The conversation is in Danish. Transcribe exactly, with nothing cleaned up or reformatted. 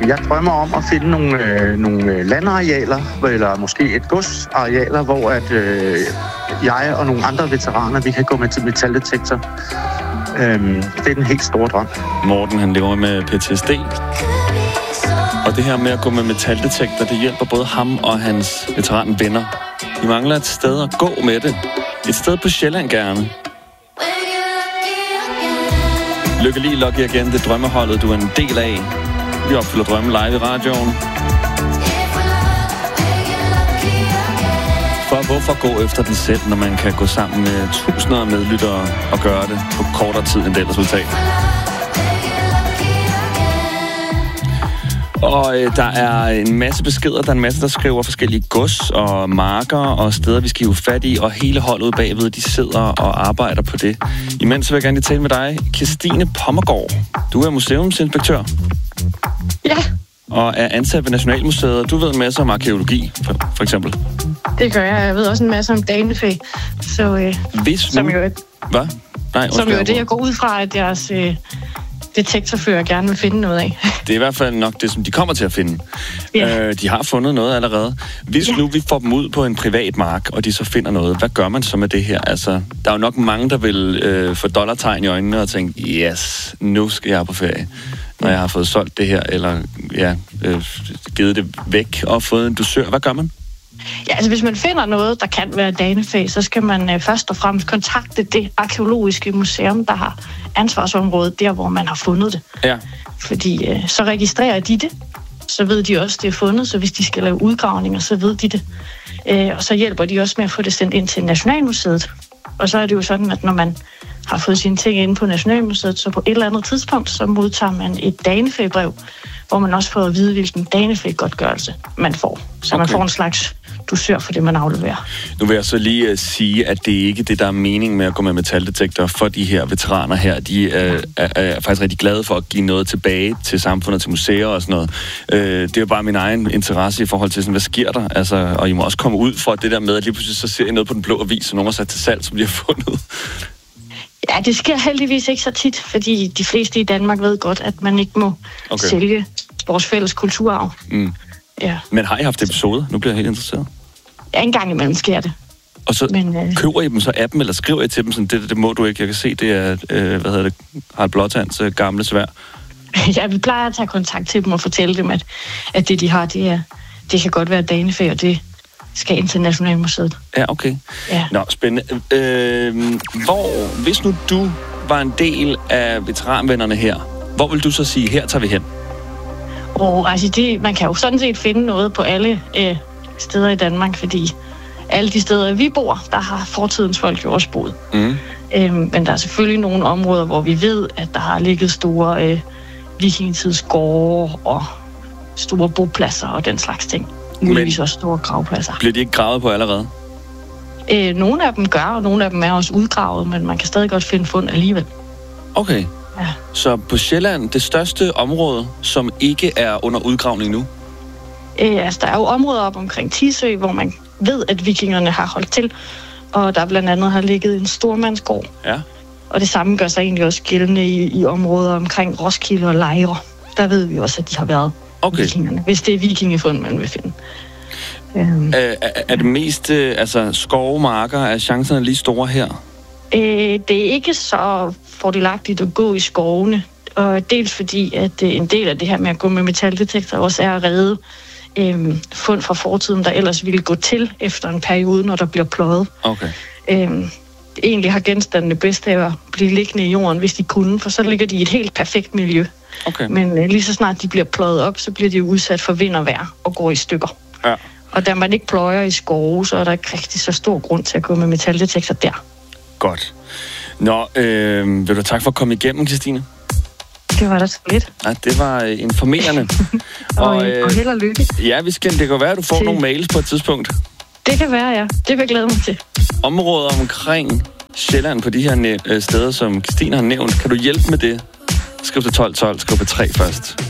Jeg drømmer om at finde nogle, øh, nogle landarealer, eller måske et godsarealer, hvor at, øh, jeg og nogle andre veteraner, vi kan gå med til metaldetektor. Øhm, det er den helt store drøm. Morten, han lever med P T S D. Og det her med at gå med metaldetektor, det hjælper både ham og hans veteranvenner. De mangler et sted at gå med det. Et sted på Sjælland gerne. Lykkelig Lucky igen, det drømmeholdet, du er en del af. Vi opfylder drømme live i radioen. For hvorfor gå efter den selv, når man kan gå sammen med tusinder af medlyttere og gøre det på kortere tid end det ellers udtag? Og øh, der er en masse beskeder, der er en masse, der skriver forskellige gods og marker og steder, vi skal hive fat i, og hele holdet ude bagved, de sidder og arbejder på det. Imens vil jeg gerne lige tale med dig, Kirstine Pommergaard. Du er museumsinspektør. Ja. Og er ansat ved Nationalmuseet. Du ved en masse om arkæologi, for, for eksempel. Det gør jeg. Jeg ved også en masse om danefæ. Så, øh, Hvis som nu... jo er, Hvad? Nej, som jo er det, jeg går ud fra, at jeres øh, detektorfører gerne vil finde noget af. Det er i hvert fald nok det, som de kommer til at finde. Ja. Øh, de har fundet noget allerede. Hvis ja. nu vi får dem ud på en privat mark, og de så finder noget, hvad gør man så med det her? Altså, der er jo nok mange, der vil øh, få dollartegn i øjnene og tænke, yes, nu skal jeg på ferie. Når jeg har fået solgt det her, eller ja, øh, givet det væk og fået en dusør. Hvad gør man? Ja, altså hvis man finder noget, der kan være danefæ, så skal man øh, først og fremmest kontakte det arkæologiske museum, der har ansvarsområdet der, hvor man har fundet det. Ja. Fordi øh, så registrerer de det, så ved de også, det er fundet, så hvis de skal lave udgravninger, så ved de det. Øh, og så hjælper de også med at få det sendt ind til Nationalmuseet. Og så er det jo sådan, at når man har fået sine ting inde på Nationalmuseet, så på et eller andet tidspunkt, så modtager man et danefæ-brev, hvor man også får at vide, hvilken danefæ-godtgørelse man får. Så okay. Man får en slags dusør for det, man afleverer. Nu vil jeg så lige uh, sige, at det ikke er det, der er mening med at gå med metaldetektor for de her veteraner her. De uh, er, er faktisk rigtig glade for at give noget tilbage til samfundet, til museer og sådan noget. Uh, det er jo bare min egen interesse i forhold til, sådan, hvad sker der? Altså, og I må også komme ud for det der med, at lige pludselig så ser I noget på den blå avis, som nogen har sat til salg, som de har fundet. Ja, det sker heldigvis ikke så tit, fordi de fleste i Danmark ved godt, at man ikke må okay. sælge vores fælles kulturarv. Mm. Ja. Men har I haft episoder? Nu bliver jeg helt interesseret. Ja, en gang imellem sker det. Og så Men, øh... køber I dem så af dem, eller skriver I til dem sådan, det, det må du ikke, jeg kan se, det er, øh, hvad hedder det, Harald Blåtands øh, gamle sværd? Ja, vi plejer at tage kontakt til dem og fortælle dem, at, at det, de har, det, er, det kan godt være danefæ, og det skal ind til Nationalmuseet. Ja, okay. Ja. Nå, spændende. Øh, hvor, hvis nu du var en del af veteranvennerne her, hvor vil du så sige, her tager vi hen? Og altså, det, man kan jo sådan set finde noget på alle øh, steder i Danmark, fordi alle de steder, vi bor, der har fortidens folk jo også boet. Mm. Øh, men der er selvfølgelig nogle områder, hvor vi ved, at der har ligget store øh, vikingetidsgårde og store bopladser og den slags ting. Muligvis også store gravpladser. Bliver de ikke gravet på allerede? Øh, nogle af dem gør, og nogle af dem er også udgravet, men man kan stadig godt finde fund alligevel. Okay. Ja. Så på Sjælland, det største område, som ikke er under udgravning nu? Øh, altså, der er jo områder op omkring Tisø, hvor man ved, at vikingerne har holdt til, og der blandt andet har ligget en stormandsgård. Ja. Og det samme gør sig egentlig også gældende i, i områder omkring Roskilde og Lejre. Der ved vi også, at de har været okay. vikingerne, hvis det er vikingefund, man vil finde. Øhm. Er, er det mest altså, skovemarker, er chancerne lige store her? Øh, det er ikke så fordelagtigt at gå i skovene, og dels fordi, at en del af det her med at gå med metaldetektor også er at redde øh, fund fra fortiden, der ellers ville gå til efter en periode, når der bliver pløjet. Okay. Øh, egentlig har genstandene bedst af at blive liggende i jorden, hvis de kunne, for så ligger de i et helt perfekt miljø. Okay. Men øh, lige så snart de bliver pløjet op, så bliver de jo udsat for vind og vejr og går i stykker. Ja. Og da man ikke pløjer i skove, så er der ikke rigtig så stor grund til at gå med metaldetektor der. Godt. Nå, øh, vil du tak for at komme igennem, Kirstine? Det var da så lidt. Ja, det var øh, informerende. og, og, øh, og held og lykke. Ja, vi skal, det kan være, at du får til... nogle mails på et tidspunkt. Det kan være, ja. Det vil jeg glæde mig til. Områder omkring Sjælland på de her næ- steder, som Kirstine har nævnt. Kan du hjælpe med det? Skriv til tolv tolv, skriv på tre først.